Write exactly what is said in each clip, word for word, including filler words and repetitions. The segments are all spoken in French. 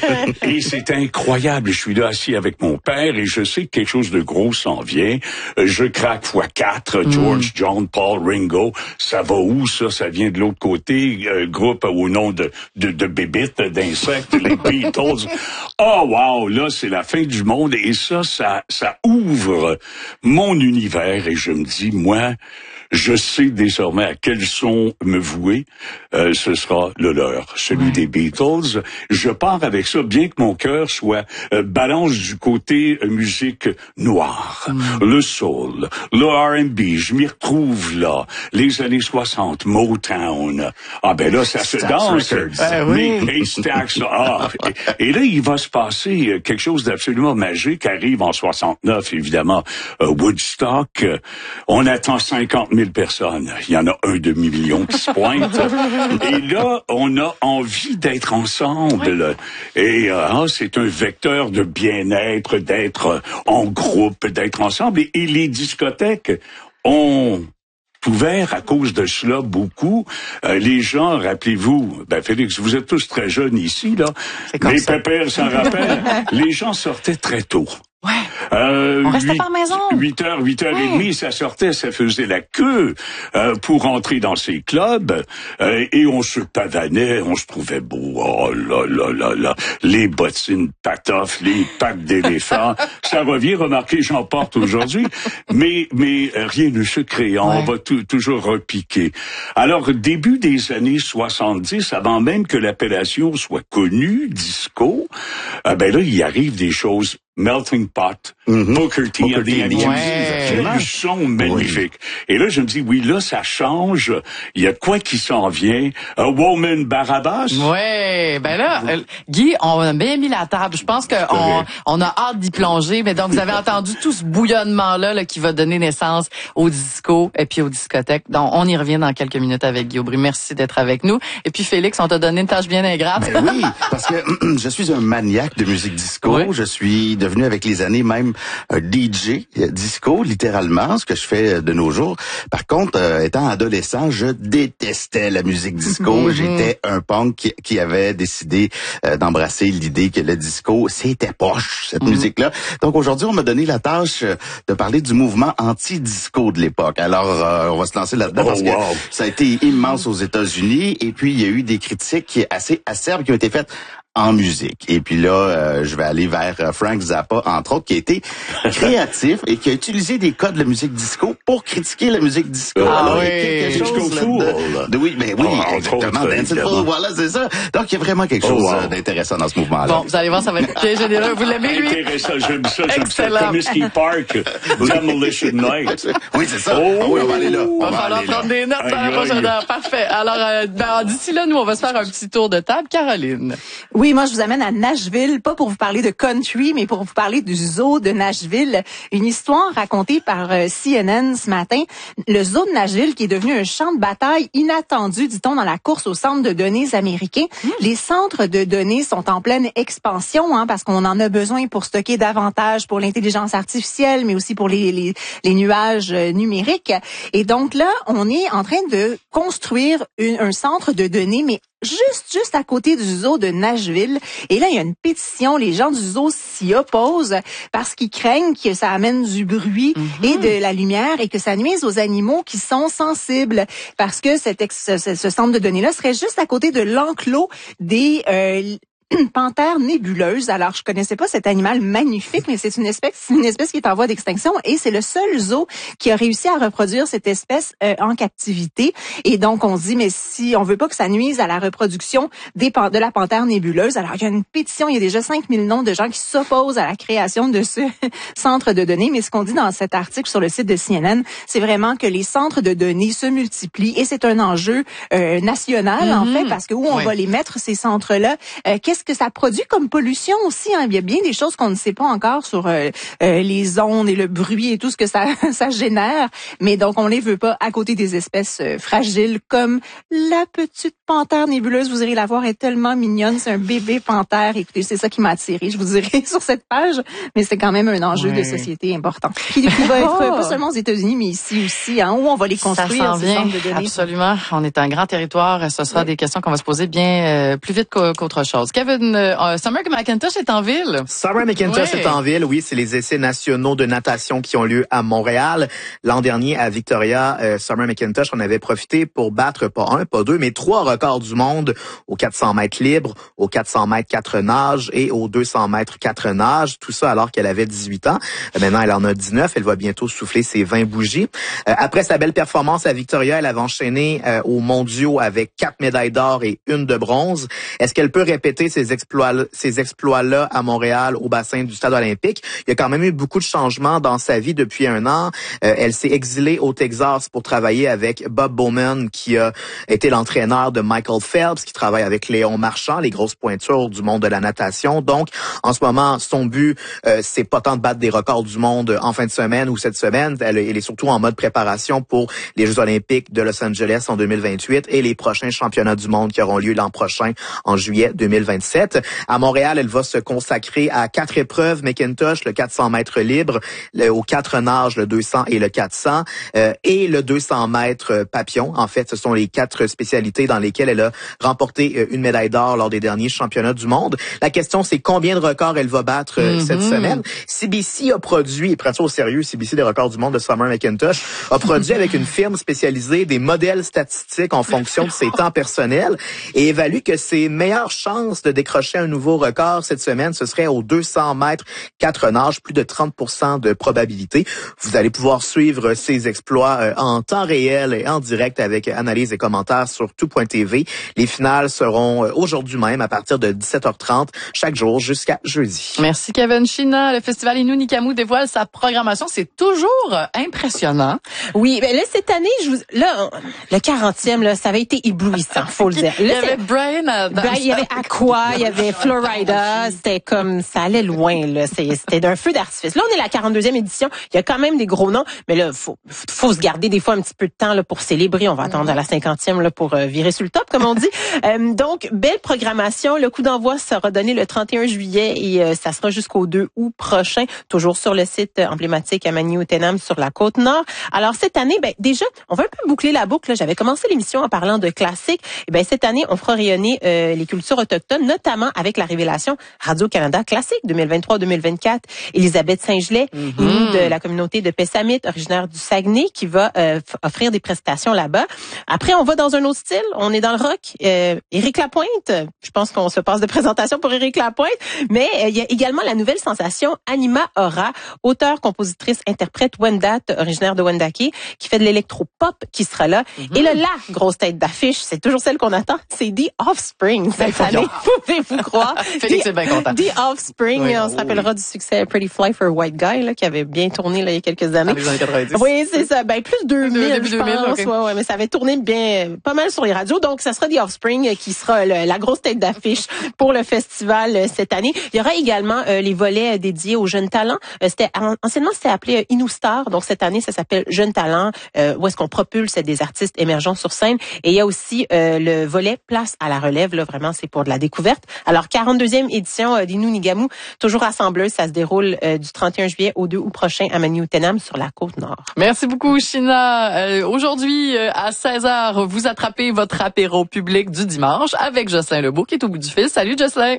Et c'est incroyable. Je suis là assis avec mon père et je sais que quelque chose de gros s'en vient. Je craque fois quatre. George, mm. John, Paul, Ringo. Ça va où, ça? Ça vient de l'autre côté. Euh, groupe au nom de, de, de bébites, d'insectes, les Beatles. Oh, wow! Là, c'est la fin du monde. Et ça, ça, ça ouvre mon univers. Et je me dis, moi, je sais désormais à quel son me vouer. Euh, ce sera le leur, celui ouais. des Beatles. Je pars avec ça, bien que mon cœur soit euh, balance du côté euh, musique noire, mm. le soul, le R and B. Je m'y retrouve là. Les années soixante, Motown. Ah ben là, ça se danse. Ben oui. Mais Stax, ah. Et, et là, il va se passer quelque chose d'absolument magique. Arrive en soixante-neuf, évidemment, euh, Woodstock. On attend cinquante mille personnes. Il y en a un demi-million qui se pointent. Et là, on a envie d'être ensemble. Oui. Et euh, c'est un vecteur de bien-être, d'être en groupe, d'être ensemble. Et, et les discothèques ont ouvert à cause de cela beaucoup. Euh, les gens, rappelez-vous, ben Félix, vous êtes tous très jeunes ici, là. Mais Pépère s'en rappelle. Les gens sortaient très tôt. Ouais. Euh, on restait par maison. huit heures, huit heures et demie, ça sortait, ça faisait la queue euh, pour entrer dans ces clubs. Euh, et on se pavanait, on se trouvait beau. Oh là là là là. Les bottines patoffes, les pattes d'éléphants. Ça revient, remarquez, j'en porte aujourd'hui. Mais mais rien ne se crée. On ouais. va tout, toujours repiquer. Alors, début des années soixante-dix, avant même que l'appellation soit connue, disco, euh, ben là, il arrive des choses. Melting Pot, mm-hmm. Booker T, Booker T, des ouais. son magnifique. Oui. Et là, je me dis, oui, là, ça change. Il y a quoi qui s'en vient? A Woman Barabbas? Oui, ben là, euh, Guy, on a bien mis la table. Je pense qu'on on a hâte d'y plonger. Mais donc, vous avez entendu tout ce bouillonnement-là là, qui va donner naissance au disco et puis aux discothèques. Donc, on y revient dans quelques minutes avec Guy Aubry. Merci d'être avec nous. Et puis, Félix, on t'a donné une tâche bien ingrate. Ben oui, parce que je suis un maniaque de musique disco. Oui. Je suis devenu avec les années même un D J disco, littéralement, ce que je fais de nos jours. Par contre, euh, étant adolescent, je détestais la musique disco. Mm-hmm. J'étais un punk qui, qui avait décidé euh, d'embrasser l'idée que le disco, c'était poche, cette mm-hmm. musique-là. Donc aujourd'hui, on m'a donné la tâche de parler du mouvement anti-disco de l'époque. Alors, euh, on va se lancer là-dedans oh, parce wow. que ça a été immense aux États-Unis. Et puis, il y a eu des critiques assez acerbes qui ont été faites en musique. Et puis là, euh, je vais aller vers euh, Frank Zappa, entre autres, qui a été créatif et qui a utilisé des codes de la musique disco pour critiquer la musique disco. Ah Alors, oui, il y a quelque chose de, de... Oui, mais oui, oh, exactement. Dancing Fool, voilà, c'est ça. Donc, il y a vraiment quelque chose oh, wow. d'intéressant dans ce mouvement-là. Bon, vous allez voir, ça va être bien généreux. Vous l'aimez, lui? Intéressant, j'aime ça, j'aime ça. Comiskey Park, Demolition Night. Oui, c'est ça. Oh, ah oui, on va aller là. On, on va falloir prendre des notes dans la prochaine heure. Parfait. Alors, euh, ben, d'ici là, nous, on va se faire un petit tour de table. Caroline. Oui, moi, je vous amène à Nashville, pas pour vous parler de country, mais pour vous parler du zoo de Nashville. Une histoire racontée par euh, C N N ce matin. Le zoo de Nashville qui est devenu un champ de bataille inattendu, dit-on, dans la course aux centres de données américains. Mmh. Les centres de données sont en pleine expansion, hein, parce qu'on en a besoin pour stocker davantage pour l'intelligence artificielle, mais aussi pour les, les, les nuages euh, numériques. Et donc là, on est en train de construire une, un centre de données, mais juste, juste à côté du zoo de Nashville. Et là, il y a une pétition. Les gens du zoo s'y opposent parce qu'ils craignent que ça amène du bruit mm-hmm. et de la lumière et que ça nuise aux animaux qui sont sensibles. Parce que cet ex, ce, ce centre de données-là serait juste à côté de l'enclos des... Euh, une panthère nébuleuse. Alors, je connaissais pas cet animal magnifique, mais c'est une espèce, une espèce qui est en voie d'extinction et c'est le seul zoo qui a réussi à reproduire cette espèce euh, en captivité. Et donc, on se dit, mais si on veut pas que ça nuise à la reproduction des de la panthère nébuleuse, alors il y a une pétition, il y a déjà cinq mille noms de gens qui s'opposent à la création de ce centre de données. Mais ce qu'on dit dans cet article sur le site de C N N, c'est vraiment que les centres de données se multiplient et c'est un enjeu euh, national, mm-hmm. en fait, parce que où on oui. va les mettre, ces centres-là, euh, qu'est-ce que ça produit comme pollution aussi, hein? Il y a bien des choses qu'on ne sait pas encore sur euh, euh, les ondes et le bruit et tout ce que ça ça génère, mais donc on les veut pas à côté des espèces euh, fragiles comme la petite panthère nébuleuse. Vous irez la voir, elle est tellement mignonne, c'est un bébé panthère. Écoutez, c'est ça qui m'a attiré. Je vous dirai sur cette page, mais c'est quand même un enjeu ouais. de société important qui, qui va être oh. pas seulement aux États-Unis, mais ici aussi, hein, où on va les construire. Ça s'en vient, centres de données. Absolument. On est un grand territoire. Ce sera oui. des questions qu'on va se poser bien euh, plus vite qu'autre chose. Kevin Kevin, euh, Summer McIntosh est en ville. Summer McIntosh ouais. est en ville, oui, c'est les essais nationaux de natation qui ont lieu à Montréal. L'an dernier, à Victoria, euh, Summer McIntosh en avait profité pour battre pas un, pas deux, mais trois records du monde aux quatre cents mètres libres, aux quatre cents mètres quatre nages et aux deux cents mètres quatre nages. Tout ça alors qu'elle avait dix-huit ans. Euh, maintenant, elle en a dix-neuf. Elle va bientôt souffler ses vingt bougies. Euh, après sa belle performance à Victoria, elle avait enchaîné euh, aux mondiaux avec quatre médailles d'or et une de bronze. Est-ce qu'elle peut répéter ces exploits, ces exploits-là à Montréal, au bassin du Stade olympique? Il y a quand même eu beaucoup de changements dans sa vie depuis un an. Euh, elle s'est exilée au Texas pour travailler avec Bob Bowman, qui a été l'entraîneur de Michael Phelps, qui travaille avec Léon Marchand, les grosses pointures du monde de la natation. Donc, en ce moment, son but, euh, c'est pas tant de battre des records du monde en fin de semaine ou cette semaine. Elle, elle est surtout en mode préparation pour les Jeux olympiques de Los Angeles en deux mille vingt-huit et les prochains championnats du monde qui auront lieu l'an prochain en juillet deux mille vingt-sept. À Montréal, elle va se consacrer à quatre épreuves McIntosh, le quatre cents mètres libre, le, aux quatre nages, le deux cents et le quatre cents, euh, et le deux cents mètres papillon. En fait, ce sont les quatre spécialités dans lesquelles elle a remporté une médaille d'or lors des derniers championnats du monde. La question, c'est combien de records elle va battre euh, mm-hmm. cette semaine. C B C a produit, et prenez ça au sérieux, C B C des records du monde de Summer McIntosh, a produit avec une firme spécialisée des modèles statistiques en fonction de ses temps personnels et évalue que ses meilleures chances de décrocher un nouveau record cette semaine, ce serait aux deux cents mètres quatre nages, plus de trente pour cent de probabilité. Vous allez pouvoir suivre ses exploits euh, en temps réel et en direct avec analyse et commentaires sur tout point t v. Les finales seront euh, aujourd'hui même à partir de dix-sept heures trente chaque jour jusqu'à jeudi. Merci Kevin China. Le festival Innu Nikamu dévoile sa programmation. C'est toujours impressionnant. Oui, ben là cette année, je vous là le quarantième là, ça avait été éblouissant, faut le dire. Là, il y avait Brian, à, Brian il y avait Aqua, il y avait Florida, c'était comme ça allait loin là, c'est, c'était d'un feu d'artifice. Là on est à la quarante-deuxième édition, il y a quand même des gros noms, mais là faut faut se garder des fois un petit peu de temps là pour célébrer. On va attendre à la cinquantième là pour euh, virer sur le top comme on dit. euh, donc belle programmation, le coup d'envoi sera donné le trente et un juillet et euh, ça sera jusqu'au deux août prochain, toujours sur le site emblématique à Maniou-Ouiatanam sur la côte nord. Alors cette année, ben déjà, on va un peu boucler la boucle. Là. J'avais commencé l'émission en parlant de classiques. Et ben cette année, on fera rayonner euh, les cultures autochtones, notamment avec la révélation Radio-Canada Classique deux mille vingt-trois deux mille vingt-quatre. Élisabeth Saint-Gelais, mm-hmm. Inou de la communauté de Pessamit, originaire du Saguenay, qui va euh, f- offrir des prestations là-bas. Après, on va dans un autre style. On est dans le rock. Euh, Éric Lapointe, je pense qu'on se passe de présentation pour Éric Lapointe, mais euh, il y a également la nouvelle sensation Anima Aura, auteure, compositrice, interprète Wendat, originaire de Wendake, qui fait de l'électro-pop, qui sera là. Mm-hmm. Et là, la grosse tête d'affiche, c'est toujours celle qu'on attend, c'est The Offspring. Cette année, pouvez-vous croire? Félix est bien content. The Offspring, oui, on oh, se rappellera oui. du succès Pretty Fly for a White Guy, là, qui avait bien tourné là, il y a quelques années. Ah, les années quatre-vingt-dix. Oui, c'est ça. Ben, plus deux mille, je deux mille, pense. okay. Ouais, ouais, mais ça avait tourné bien, pas mal sur les radios. Donc, ça sera The Offspring qui sera le, la grosse tête d'affiche pour le festival euh, cette année. Il y aura également euh, les volets dédiés aux jeunes talents. Euh, c'était, anciennement, c'était appelé euh, Inou Star. Donc, cette année, ça s'appelle Jeunes talents, euh, où est-ce qu'on propulse des artistes émergents sur scène. Et il y a aussi euh, le volet Place à la relève. Là, vraiment, c'est pour de la découverte. Alors, quarante-deuxième édition euh, d'Innu Nigamu, toujours rassembleuse. Ça se déroule euh, du trente et un juillet au deux août prochain à Maniou-Ouiatanam sur la côte nord. Merci beaucoup, China. Euh, aujourd'hui, euh, à seize heures, vous attrapez votre apéro public du dimanche avec Jocelyn Lebeau qui est au bout du fil. Salut, Jocelyn.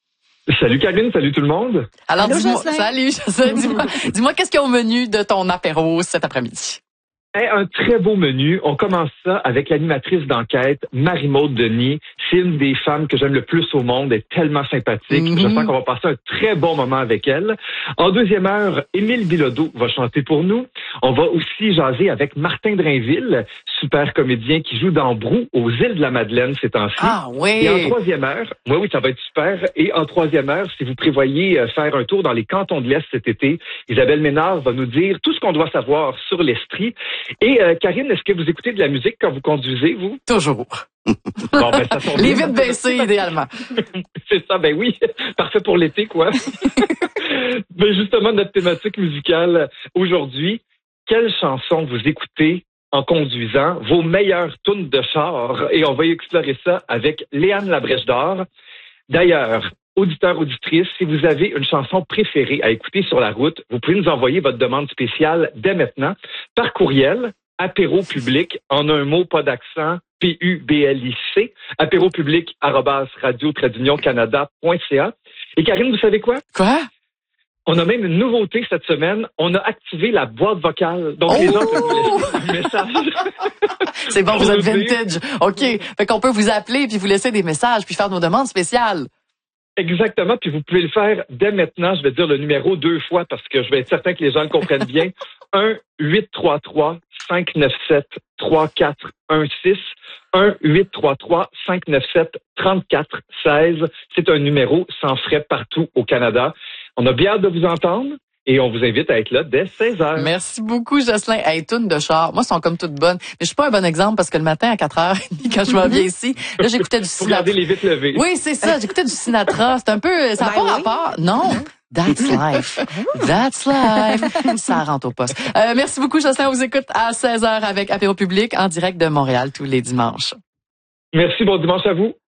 Salut Karine, salut tout le monde. Alors, Allô, dis-moi, Jocelyn. salut, Jocelyn. Dis-moi, dis-moi qu'est-ce qu'il y a au menu de ton apéro cet après-midi? Un très beau menu. On commence ça avec l'animatrice d'enquête, Marie-Maude Denis. C'est une des femmes que j'aime le plus au monde. Elle est tellement sympathique. Mm-hmm. Je sens qu'on va passer un très bon moment avec elle. En deuxième heure, Émile Bilodeau va chanter pour nous. On va aussi jaser avec Martin Drainville, super comédien qui joue dans Brou aux îles de la Madeleine ces temps-ci. Ah oui! Et en troisième heure, oui, oui, ça va être super. Et en troisième heure, si vous prévoyez faire un tour dans les cantons de l'Est cet été, Isabelle Ménard va nous dire tout ce qu'on doit savoir sur l'Estrie. Et euh, Karine, est-ce que vous écoutez de la musique quand vous conduisez, vous? Toujours. Bon, ben, ça tombe les bien. vitres baissées, idéalement. C'est ça, ben oui. Parfait pour l'été, quoi. Ben justement, notre thématique musicale aujourd'hui, quelle chanson vous écoutez en conduisant, vos meilleures tunes de char? Et on va explorer ça avec Léane Labrèche d'Or. D'ailleurs, auditeurs, auditrices, si vous avez une chanson préférée à écouter sur la route, vous pouvez nous envoyer votre demande spéciale dès maintenant par courriel, apéro public, en un mot, pas d'accent, P U B L I C, apéropublic arobase radio trait d'union canada point c a. Et Karine, vous savez quoi? Quoi? On a même une nouveauté cette semaine. On a activé la boîte vocale. Donc, oh! les gens peuvent vous laisser un message. C'est bon, vous êtes vintage. OK. Fait qu'on peut vous appeler puis vous laisser des messages puis faire nos demandes spéciales. Exactement. Puis vous pouvez le faire dès maintenant. Je vais dire le numéro deux fois parce que je vais être certain que les gens le comprennent bien. un huit trois trois cinq neuf sept trois quatre un six. un huit trois trois cinq neuf sept trois quatre un six. C'est un numéro sans frais partout au Canada. On a bien hâte de vous entendre et on vous invite à être là dès seize heures. Merci beaucoup, Jocelyn. Hey, toune de char. Moi, elles sont comme toutes bonnes. Mais je suis pas un bon exemple parce que le matin à quatre heures trente, quand je m'en viens ici, là, j'écoutais du Sinatra. Regardez les vitres levées. Oui, c'est ça. J'écoutais du Sinatra. C'est un peu, ça n'a pas rapport. Non. That's life. That's life. Ça rentre au poste. Euh, merci beaucoup, Jocelyn. On vous écoute à seize heures avec Apéro Public en direct de Montréal tous les dimanches. Merci. Bon dimanche à vous.